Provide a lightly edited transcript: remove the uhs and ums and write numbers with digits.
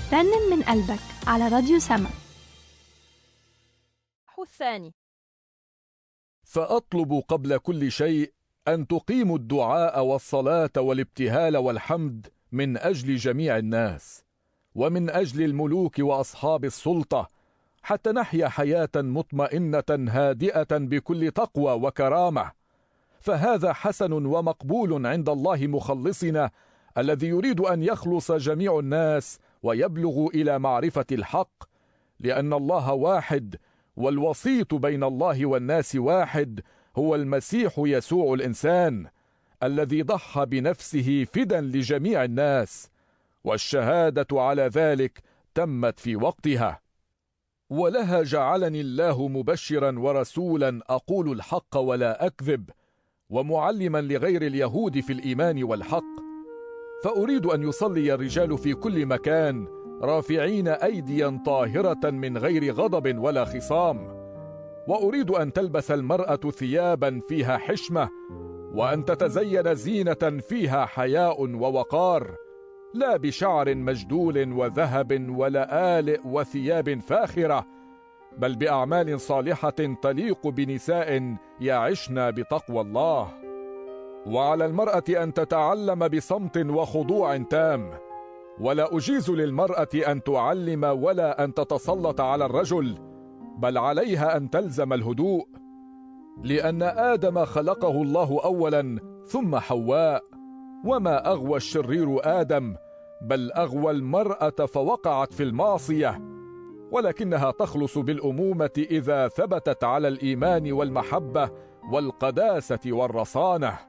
رنم من قلبك على راديو سما. الثاني: فأطلب قبل كل شيء أن تقيموا الدعاء والصلاة والابتهال والحمد من أجل جميع الناس ومن أجل الملوك وأصحاب السلطة، حتى نحيا حياة مطمئنة هادئة بكل تقوى وكرامة، فهذا حسن ومقبول عند الله مخلصنا، الذي يريد أن يخلص جميع الناس ويبلغوا إلى معرفة الحق، لأن الله واحد، والوسيط بين الله والناس واحد، هو المسيح يسوع الإنسان، الذي ضحى بنفسه فدا لجميع الناس، والشهادة على ذلك تمت في وقتها. ولها جعلني الله مبشرا ورسولا أقول الحق ولا أكذب، ومعلما لغير اليهود في الإيمان والحق. فأريد أن يصلي الرجال في كل مكان رافعين أيديا طاهرة من غير غضب ولا خصام، وأريد أن تلبس المرأة ثيابا فيها حشمة، وأن تتزين زينة فيها حياء ووقار، لا بشعر مجدول وذهب ولا آلئ وثياب فاخرة، بل بأعمال صالحة تليق بنساء يعشن بتقوى الله. وعلى المرأة أن تتعلم بصمت وخضوع تام، ولا أجيز للمرأة أن تعلم ولا أن تتسلط على الرجل، بل عليها أن تلزم الهدوء، لأن آدم خلقه الله أولا ثم حواء، وما أغوى الشرير آدم، بل أغوى المرأة فوقعت في المعصية، ولكنها تخلص بالأمومة إذا ثبتت على الإيمان والمحبة والقداسة والرصانة.